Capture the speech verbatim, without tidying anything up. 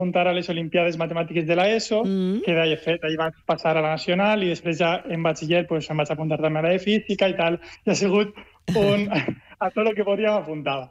apuntar a les Olimpiades Matemàtiques de l'ESO, Mm. que d'ahir fet, ahir vaig passar a la Nacional i després ja en batxiller pues, em vaig apuntar també a la de Física i tal. I ha sigut un... a tot el que podíem apuntar.